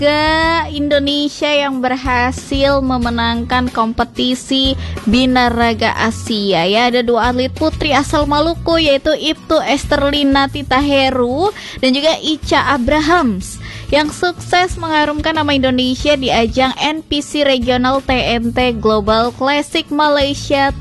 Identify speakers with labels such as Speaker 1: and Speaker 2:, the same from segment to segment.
Speaker 1: warga Indonesia yang berhasil memenangkan kompetisi binaraga Asia ya. Ada 2 atlet putri asal Maluku yaitu Ibtu Esterlina Titaheru dan juga Icha Abrahams yang sukses mengharumkan nama Indonesia di ajang NPC Regional TNT Global Classic Malaysia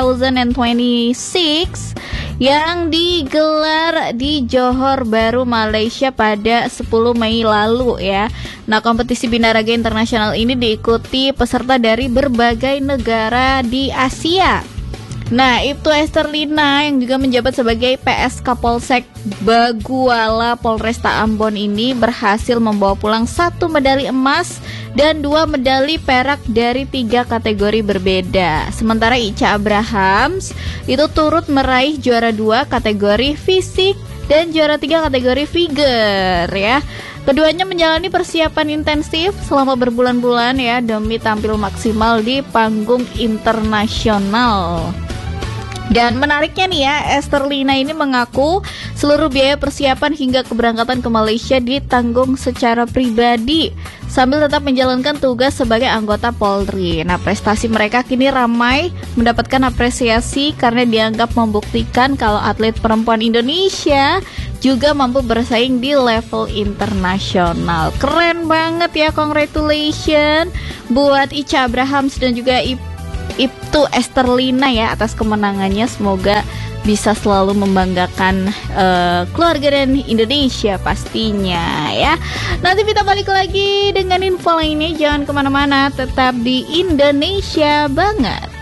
Speaker 1: 2026 yang digelar di Johor Bahru, Malaysia pada 10 Mei lalu ya. Nah, kompetisi binaraga internasional ini diikuti peserta dari berbagai negara di Asia. Nah, Ibtu Esterlina yang juga menjabat sebagai PS Kapolsek Baguala Polresta Ambon ini berhasil membawa pulang 1 medali emas dan 2 medali perak dari 3 kategori berbeda. Sementara Icha Abrahams itu turut meraih juara 2 kategori fisik dan juara 3 kategori figure ya. Keduanya menjalani persiapan intensif selama berbulan-bulan ya demi tampil maksimal di panggung internasional. Dan menariknya nih ya, Esterlina ini mengaku seluruh biaya persiapan hingga keberangkatan ke Malaysia ditanggung secara pribadi sambil tetap menjalankan tugas sebagai anggota Polri. Nah, prestasi mereka kini ramai mendapatkan apresiasi karena dianggap membuktikan kalau atlet perempuan Indonesia juga mampu bersaing di level internasional. Keren banget ya, congratulations buat Icha Abrahams dan juga Ibtu Esterlina ya atas kemenangannya. Semoga bisa selalu membanggakan keluarga dan Indonesia pastinya ya. Nanti kita balik lagi dengan info lainnya. Jangan kemana-mana, tetap di Indonesia Banget.